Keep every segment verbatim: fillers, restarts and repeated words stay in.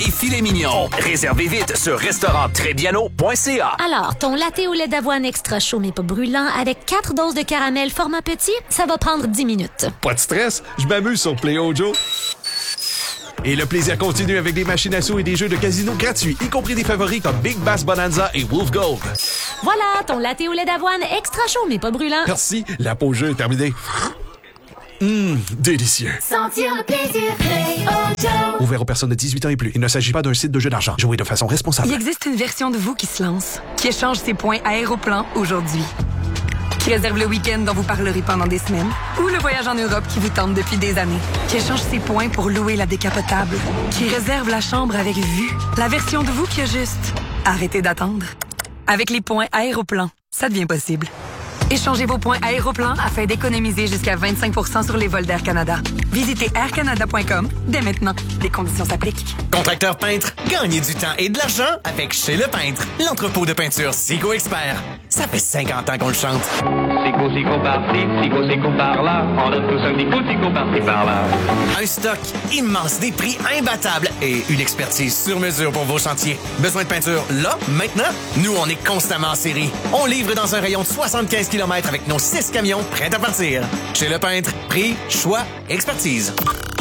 et filet mignon. Réservez vite sur restaurant trébiano point c a. Alors, ton latte au lait d'avoine extra chaud mais pas brûlant avec quatre doses de caramel format petit, ça va prendre dix minutes. Pas de stress, je m'amuse sur Play Ojo. Et le plaisir continue avec des machines à sous et des jeux de casino gratuits, y compris des favoris comme Big Bass Bonanza et Wolf Gold. Voilà, ton latte au lait d'avoine extra chaud mais pas brûlant. Merci, la pause jeu est terminée. Hum, délicieux. Sentir le plaisir, Play Ojo. Ouvert aux personnes de dix-huit ans et plus. Il ne s'agit pas d'un site de jeu d'argent. Jouez de façon responsable. Il existe une version de vous qui se lance, qui échange ses points Aéroplan aujourd'hui, qui réserve le week-end dont vous parlerez pendant des semaines, ou le voyage en Europe qui vous tente depuis des années, qui échange ses points pour louer la décapotable, qui réserve la chambre avec vue, la version de vous qui a juste arrêtez d'attendre. Avec les points Aéroplan, ça devient possible. Échangez vos points Aéroplan afin d'économiser jusqu'à vingt-cinq pour cent sur les vols d'Air Canada. Visitez air canada point com dès maintenant. Les conditions s'appliquent. Contracteur peintre, gagnez du temps et de l'argent avec Chez Le Peintre, l'entrepôt de peinture Sigo Expert. Ça fait cinquante ans qu'on le chante. Sigo, Sigo par-ci, Sigo, Sigo par-là. On donne tous un petit coup, Sigo par-ci, par-là. Un stock immense, des prix imbattables et une expertise sur mesure pour vos chantiers. Besoin de peinture là, maintenant? Nous, on est constamment en série. On livre dans un rayon de soixante-quinze kilomètres avec nos six camions prêts à partir. Chez Le Peintre, prix, choix, expertise.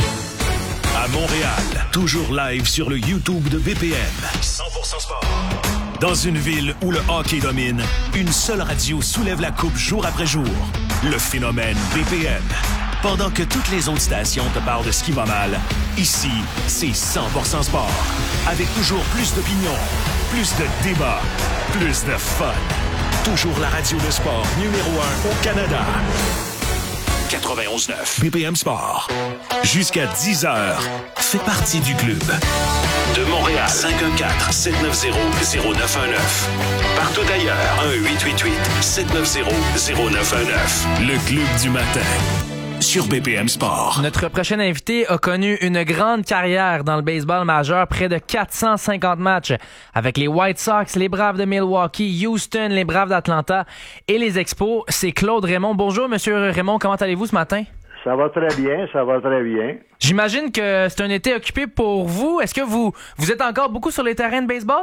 À Montréal, toujours live sur le YouTube de B P M. cent pour cent sport. Dans une ville où le hockey domine, une seule radio soulève la coupe jour après jour. Le phénomène B P M. Pendant que toutes les autres stations te parlent de ce qui va mal, ici, c'est cent pour cent sport. Avec toujours plus d'opinions, plus de débats, plus de fun. Toujours la radio de sport numéro un au Canada. quatre-vingt-onze neuf B P M Sport. Jusqu'à dix heures, fais partie du club. De Montréal, cinq un quatre, sept neuf zéro, zéro neuf un neuf. Partout ailleurs, un huit huit huit, sept neuf zéro, zéro neuf un neuf. Le club du matin. Sur B P M Sport. Notre prochain invité a connu une grande carrière dans le baseball majeur, près de quatre cent cinquante matchs avec les White Sox, les Braves de Milwaukee, Houston, les Braves d'Atlanta et les Expos. C'est Claude Raymond. Bonjour, Monsieur Raymond, comment allez-vous ce matin? Ça va très bien, ça va très bien. J'imagine que c'est un été occupé pour vous. Est-ce que vous, vous êtes encore beaucoup sur les terrains de baseball?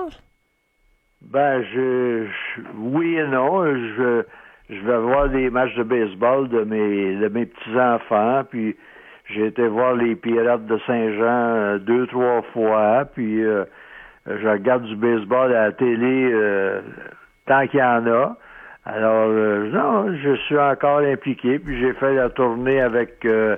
Ben, je, je oui et non. Je... Je vais voir des matchs de baseball de mes de mes petits-enfants, puis j'ai été voir les Pirates de Saint-Jean euh, deux, trois fois, puis euh, je regarde du baseball à la télé euh, tant qu'il y en a. Alors, euh, non, je suis encore impliqué, puis j'ai fait la tournée avec euh,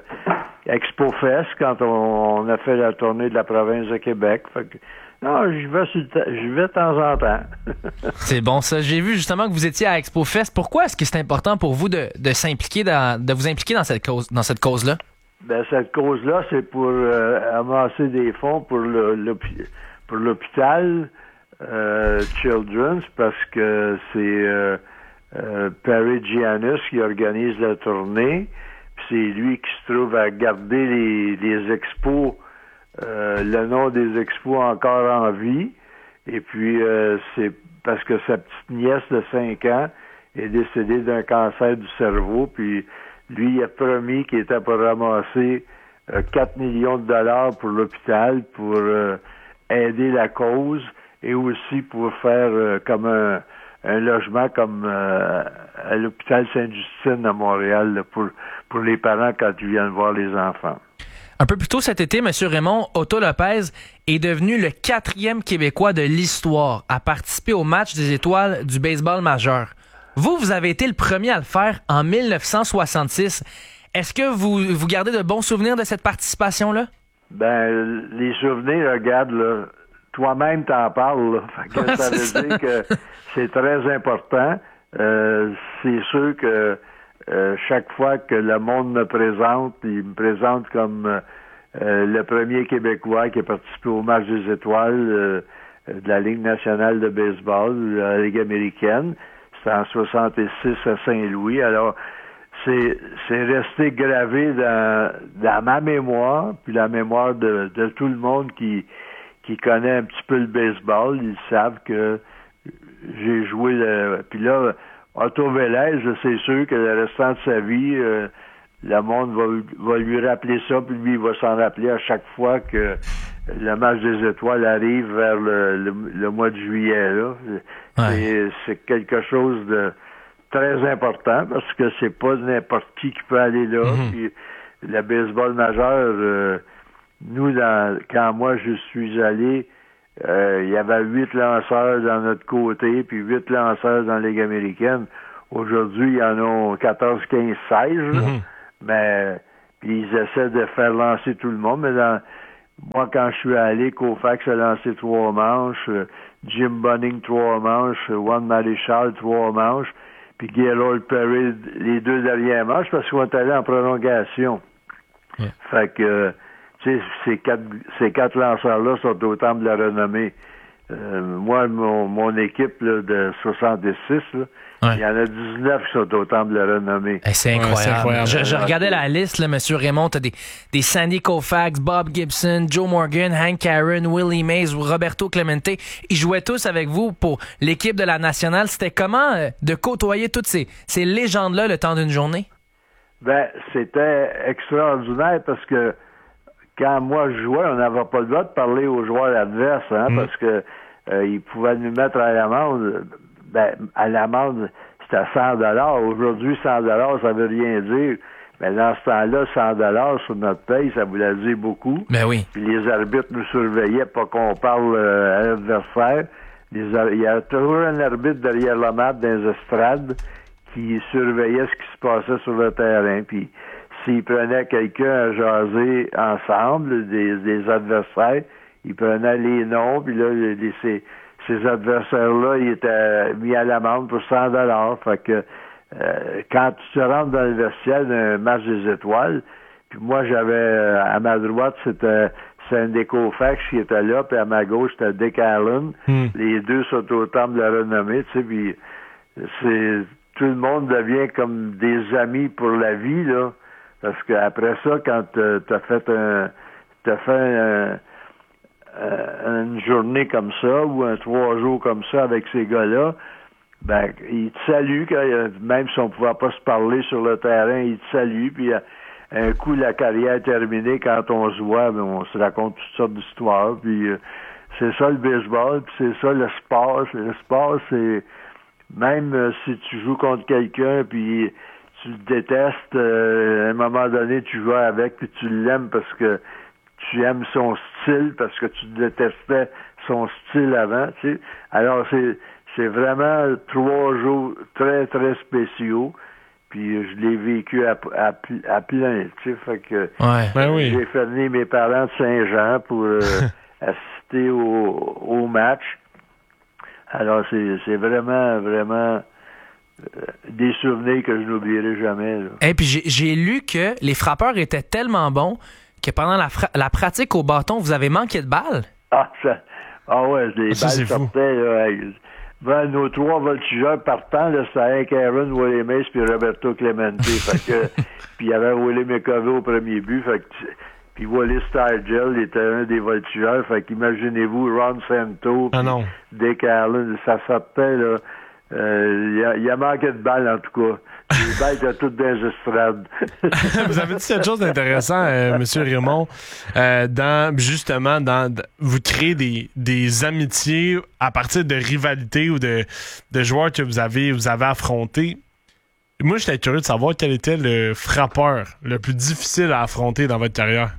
ExpoFest quand on, on a fait la tournée de la province de Québec. Fait que, non, je vais, sur le ta- je vais de temps en temps. C'est bon ça. J'ai vu justement que vous étiez à ExpoFest. Pourquoi est-ce que c'est important pour vous de, de s'impliquer dans, de vous impliquer dans cette cause, dans cette cause-là? Ben cette cause-là, c'est pour euh, amasser des fonds pour le, l'hôpi- pour l'hôpital euh, Children's, parce que c'est euh, euh, Perry Giannis qui organise la tournée. Puis c'est lui qui se trouve à garder les, les expos. Euh, le nom des expos encore en vie, et puis euh, c'est parce que sa petite nièce de cinq ans est décédée d'un cancer du cerveau, puis lui il a promis qu'il était pour ramasser euh, quatre millions de dollars pour l'hôpital pour euh, aider la cause et aussi pour faire euh, comme un, un logement comme euh, à l'hôpital Sainte-Justine à Montréal là, pour, pour les parents quand ils viennent voir les enfants. Un peu plus tôt cet été, M. Raymond, Otto Lopez est devenu le quatrième Québécois de l'histoire à participer au match des étoiles du baseball majeur. Vous, vous avez été le premier à le faire en dix-neuf cent soixante-six. Est-ce que vous, vous gardez de bons souvenirs de cette participation-là? Ben, les souvenirs, regarde, là, toi-même t'en parles. Là. Fait que ça veut dire que c'est très important. Euh, c'est sûr que Euh, chaque fois que le monde me présente, il me présente comme euh, le premier Québécois qui a participé au match des étoiles euh, de la Ligue nationale de baseball, de la Ligue américaine. C'était en soixante-six à Saint-Louis. Alors, c'est c'est resté gravé dans, dans ma mémoire, puis la mémoire de, de tout le monde qui qui connaît un petit peu le baseball. Ils savent que j'ai joué le... Puis là, Otto Vélez, c'est sûr que le restant de sa vie, euh, le monde va, va lui rappeler ça, puis lui, il va s'en rappeler à chaque fois que le match des étoiles arrive vers le, le, le mois de juillet. Là. Ouais. C'est, c'est quelque chose de très important parce que c'est pas n'importe qui qui peut aller là. Mm-hmm. Puis, le baseball majeur, euh, nous, dans, quand moi je suis allé, euh, il y avait huit lanceurs dans notre côté, puis huit lanceurs dans la Ligue américaine. Aujourd'hui, il y en a quatorze, quinze, seize. Mm-hmm. Mais puis ils essaient de faire lancer tout le monde. Mais dans, moi, quand je suis allé, Koufax a lancé trois manches, euh, Jim Bunning trois manches, Juan Marichal trois manches, puis Gaylord Perry les deux dernières manches parce qu'on est allé en prolongation. Yeah. Fait que, tu sais, ces quatre, ces quatre lanceurs-là sont au temple de la renommée. Euh, moi, mon, mon équipe là, de soixante-six, là, ouais. il y en a dix-neuf qui sont au temple de la renommée. Hey, c'est incroyable. Ouais, c'est incroyable. Je, je ouais. regardais la liste, là, M. Raymond. T'as des, des Sandy Koufax, Bob Gibson, Joe Morgan, Hank Aaron, Willie Mays, Roberto Clemente. Ils jouaient tous avec vous pour l'équipe de la nationale. C'était comment euh, de côtoyer toutes ces, ces légendes-là le temps d'une journée? Ben, c'était extraordinaire parce que quand moi je jouais, on n'avait pas le droit de parler aux joueurs adverses, hein, mm. parce que euh, ils pouvaient nous mettre à l'amende. Ben, à l'amende, c'était cent dollars. Aujourd'hui, cent dollars, ça veut rien dire. Mais dans ce temps-là, cent dollars sur notre paye, ça voulait dire beaucoup. Ben oui. Puis les arbitres nous surveillaient, pas qu'on parle euh, à l'adversaire. Les ar- il y a toujours un arbitre derrière la map dans les estrades qui surveillait ce qui se passait sur le terrain. Puis s'ils prenaient quelqu'un à jaser ensemble, des, des adversaires, ils prenaient les noms, puis là, les, les, ces, ces adversaires-là, ils étaient mis à l'amende pour cent dollars. Fait que euh, quand tu te rentres dans le vestiaire d'un match des étoiles, puis moi, j'avais, euh, à ma droite, c'était Sandy Koufax qui était là, puis à ma gauche, c'était Dick Allen. Mm. Les deux sont au temple de la renommée, tu sais, puis c'est... tout le monde devient comme des amis pour la vie, là. Parce qu'après ça, quand t'as fait un t'as fait un, un, une journée comme ça, ou un trois jours comme ça avec ces gars-là, ben, ils te saluent, quand, même si on ne pouvait pas se parler sur le terrain, ils te saluent, puis un coup, la carrière est terminée, quand on se voit, ben, on se raconte toutes sortes d'histoires, puis euh, c'est ça le baseball, puis c'est ça le sport. Le sport, c'est même euh, si tu joues contre quelqu'un, puis tu le détestes, euh, à un moment donné, tu joues avec, puis tu l'aimes parce que tu aimes son style, parce que tu détestais son style avant, tu sais. Alors, c'est, c'est vraiment trois jours très, très spéciaux, puis je l'ai vécu à, à, à plein, tu sais. Fait que ouais. Ben oui. J'ai fait venir mes parents de Saint-Jean pour euh, assister au, au match. Alors, c'est, c'est vraiment, vraiment euh, des souvenirs que je n'oublierai jamais. Et puis, j'ai, j'ai lu que les frappeurs étaient tellement bons que pendant la, fra- la pratique au bâton, vous avez manqué de balles. Ah, ça, ah ouais, les ça, balles sortaient. Là, ben, nos trois voltigeurs partants, là, c'était Hank Aaron, Willie Mays puis Roberto Clemente. Fait que, puis il y avait Willie McCovey au premier but. Fait que, puis Wally Stargell était un des voltigeurs. Fait qu'imaginez-vous, Ron Santo, ah non. Dick Allen, ça sortait, là. Il euh, y, y a manqué de balles, en tout cas. Les balles étaient toutes dans les estrades. Vous avez dit quelque chose d'intéressant, euh, M. Raymond. Euh, dans, justement, dans, vous créez des, des amitiés à partir de rivalités ou de, de joueurs que vous avez, vous avez affrontés. Moi, j'étais curieux de savoir quel était le frappeur le plus difficile à affronter dans votre carrière.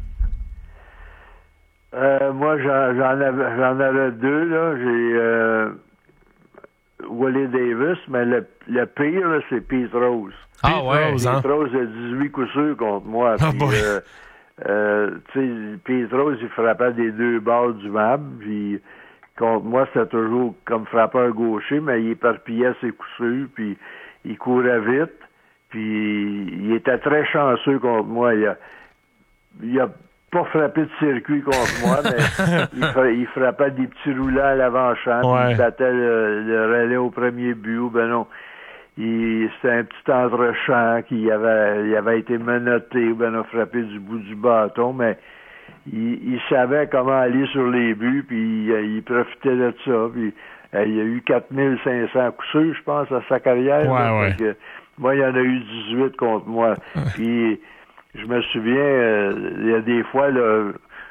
Euh, moi, j'en, j'en, avais, j'en avais deux, là. J'ai euh, Willie Davis, mais le, le pire, là, c'est Pete Rose. Ah Pete ouais, Rose, hein? Pete Rose a dix-huit coups sûrs contre moi. Ah puis, boy. euh, euh, tu sais, Pete Rose, il frappait des deux balles du map, puis contre moi, c'était toujours comme frappeur gaucher, mais il éparpillait ses coups sûrs, puis il courait vite, puis il était très chanceux contre moi. Il a, il a pas frappé de circuit contre moi, mais il, fra- il frappait des petits roulants à l'avant-champ, ouais. Il battait le, le relais au premier but, ou ben non. Il, c'était un petit entre-champ qui avait, il avait été menotté, ou ben non, frappé du bout du bâton, mais il, il savait comment aller sur les buts, puis il, il profitait de ça, puis euh, il y a eu quatre mille cinq cents coups sûrs, je pense, à sa carrière. Ouais, là, ouais. que, moi, il y en a eu dix-huit contre moi. Puis je me souviens, euh, il y a des fois, là,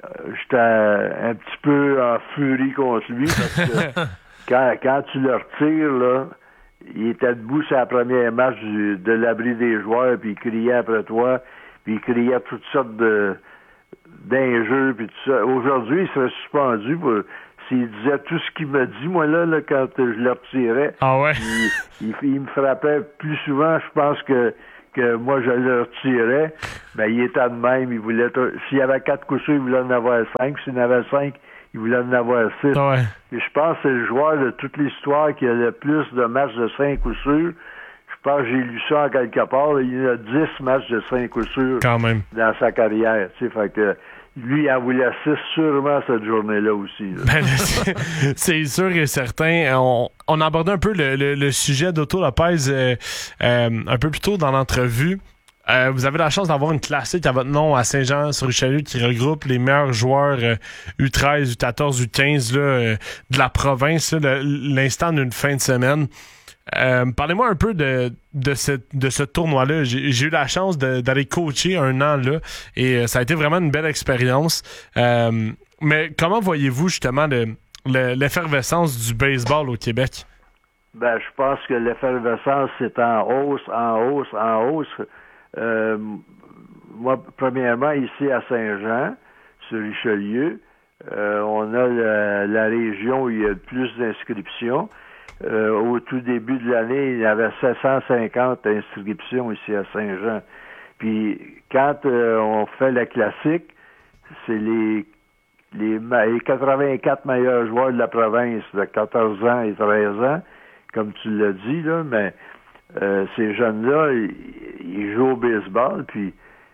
j'étais un petit peu en furie contre lui parce que quand, quand tu le retires, là, il était debout sur la première marche du, de l'abri des joueurs, puis il criait après toi, puis il criait toutes sortes de d'injures, puis tout ça. Aujourd'hui, il serait suspendu pour s'il disait tout ce qu'il m'a dit, moi, là, là quand je le retirais. Ah ouais? Il, il, il me frappait plus souvent, je pense, que que moi, je le retirais. Ben, il était de même. Il voulait... S'il y avait quatre coups sûrs, il voulait en avoir cinq. S'il y en avait cinq, il voulait en avoir six. Ah ouais. Et je pense que c'est le joueur de toute l'histoire qui a le plus de matchs de cinq coups sûrs. Je pense que j'ai lu ça en quelque part. Il y a dix matchs de cinq coups sûrs quand même dans sa carrière. Tu sais, fait que lui, il en voulait six sûrement cette journée-là aussi. Là. Ben, c'est, c'est sûr et certain. On, on a abordé un peu le, le, le sujet d'Otto Lopez euh, euh, un peu plus tôt dans l'entrevue. Euh, vous avez la chance d'avoir une classique à votre nom à Saint-Jean-sur-Richelieu qui regroupe les meilleurs joueurs euh, U treize, U quatorze, U quinze là, euh, de la province, là, le, l'instant d'une fin de semaine. Euh, parlez-moi un peu de, de, ce, de ce tournoi-là. J'ai, j'ai eu la chance de, d'aller coacher un an là et euh, ça a été vraiment une belle expérience. Euh, mais comment voyez-vous justement le, le, l'effervescence du baseball au Québec? Ben, je pense que l'effervescence c'est en hausse, en hausse, en hausse. Euh, moi, premièrement, ici à Saint-Jean, sur Richelieu, euh, on a la, la région où il y a le plus d'inscriptions. Euh, au tout début de l'année, il y avait sept cent cinquante inscriptions ici à Saint-Jean. Puis, quand euh, on fait la classique, c'est les, les, les quatre-vingt-quatre meilleurs joueurs de la province de quatorze ans et treize ans, comme tu l'as dit, là, mais euh, ces jeunes-là, ils, ils jouent au baseball, puis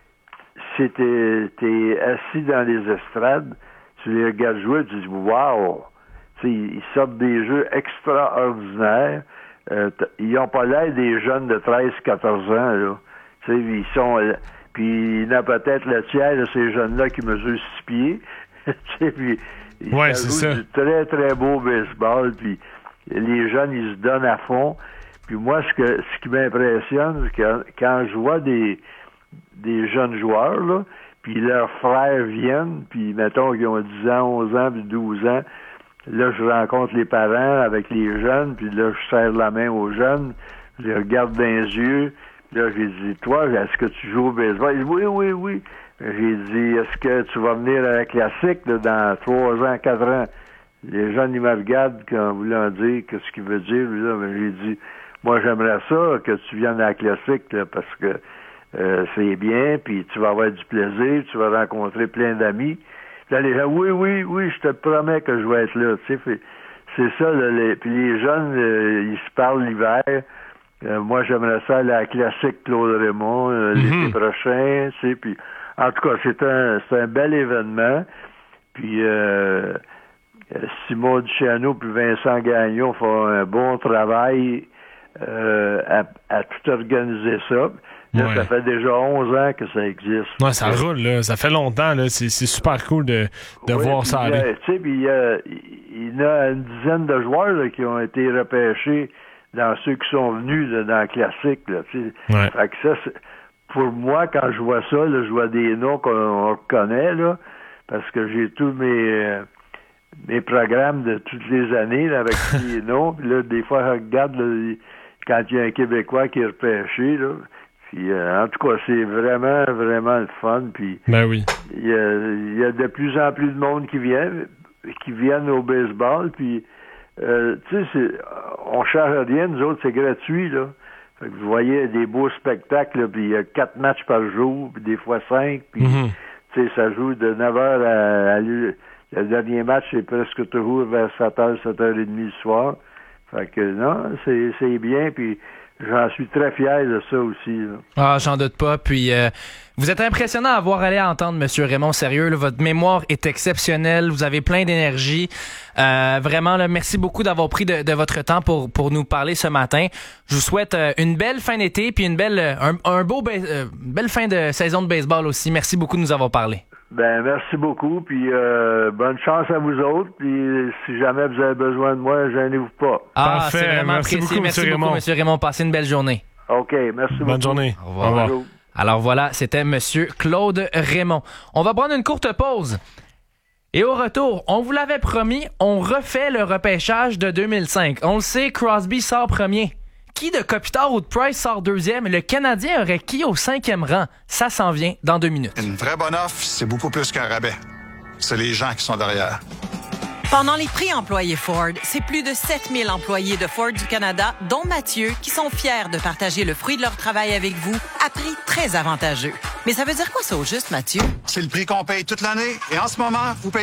si t'es, t'es assis dans les estrades, tu les regardes jouer, tu dis « Wow! » Ils sortent des jeux extraordinaires. Euh, t- ils n'ont pas l'air des jeunes de treize quatorze ans. Là. T'sais, ils sont. Euh, puis il y en a peut-être le tiers de ces jeunes-là qui mesurent six pieds. Puis ils ouais, c'est ça. du très, très beau baseball. Puis les jeunes, ils se donnent à fond. Puis moi, ce que ce qui m'impressionne, c'est que quand je vois des, des jeunes joueurs, là, puis leurs frères viennent, puis mettons qu'ils ont dix ans, onze ans, puis douze ans. Là, je rencontre les parents avec les jeunes, puis là, je serre la main aux jeunes, je les regarde dans les yeux, puis là, j'ai dit, toi, est-ce que tu joues au baseball? Ils disent, oui, oui, oui. J'ai dit, est-ce que tu vas venir à la classique, là, dans trois ans, quatre ans? Les jeunes, ils me regardent, en voulant dire, qu'est-ce qu'il veut dire, lui, là. Mais j'ai dit, moi, j'aimerais ça, que tu viennes à la classique, là, parce que euh, c'est bien, puis tu vas avoir du plaisir, tu vas rencontrer plein d'amis. Là, les gens, oui, oui, oui, je te promets que je vais être là. Tu sais, c'est ça. Là, les, puis les jeunes, euh, ils se parlent l'hiver. Euh, moi, j'aimerais ça aller à la classique Claude Raymond euh, mm-hmm. l'été prochain. Tu sais, puis en tout cas, c'est un, c'est un bel événement. Puis euh, Simon Duchesneau puis Vincent Gagnon font un bon travail euh, à, à tout organiser ça. Là, ouais. Ça fait déjà onze ans que ça existe. Ouais, ça roule, là. Ça fait longtemps, là. C'est, c'est super cool de, de ouais, voir ça aller. Tu sais, puis il y a, il y a une dizaine de joueurs là, qui ont été repêchés dans ceux qui sont venus là, dans le classique, là. Tu sais. Ouais. Fait que ça, c'est, pour moi, quand je vois ça, là, je vois des noms qu'on reconnaît, là, parce que j'ai tous mes, euh, mes programmes de toutes les années là, avec les noms. Puis là, des fois, je regarde là, quand il y a un Québécois qui est repêché, là. Puis, euh, en tout cas, c'est vraiment, vraiment le fun. Puis, ben oui. Il y a, il y a de plus en plus de monde qui viennent, qui viennent au baseball. Puis, euh, tu sais, c'est, on charge rien, nous autres, c'est gratuit, là. Fait que vous voyez des beaux spectacles, là, puis il y a quatre matchs par jour, puis des fois cinq. Puis, mm-hmm. tu sais, ça joue de neuf heures à, à, à... Le dernier match, c'est presque toujours vers sept heures, sept heures trente le soir. Fait que, non, c'est, c'est bien, puis... J'en suis très fier de ça aussi. Là. Ah, j'en doute pas. Puis, euh, vous êtes impressionnant à avoir allé entendre M. Raymond. Sérieux, là, votre mémoire est exceptionnelle. Vous avez plein d'énergie. Euh, vraiment, là, merci beaucoup d'avoir pris de, de votre temps pour pour nous parler ce matin. Je vous souhaite euh, une belle fin d'été puis une belle un, un beau ba- euh, belle fin de saison de baseball aussi. Merci beaucoup de nous avoir parlé. Ben merci beaucoup, puis euh, bonne chance à vous autres, puis si jamais vous avez besoin de moi, gênez-vous pas. Ah, parfait, c'est vraiment merci apprécié. beaucoup, merci M. beaucoup, Raymond. M. Raymond. Passez une belle journée. OK, merci beaucoup. Bonne journée. Au revoir. Au revoir. Alors voilà, c'était M. Claude Raymond. On va prendre une courte pause. Et au retour, on vous l'avait promis, on refait le repêchage de deux mille cinq. On le sait, Crosby sort premier. Qui de Kopitar ou de Price sort deuxième? Le Canadien aurait qui au cinquième rang? Ça s'en vient dans deux minutes. Une vraie bonne offre, c'est beaucoup plus qu'un rabais. C'est les gens qui sont derrière. Pendant les prix employés Ford, c'est plus de sept mille employés de Ford du Canada, dont Mathieu, qui sont fiers de partager le fruit de leur travail avec vous à prix très avantageux. Mais ça veut dire quoi ça au juste, Mathieu? C'est le prix qu'on paye toute l'année et en ce moment, vous payez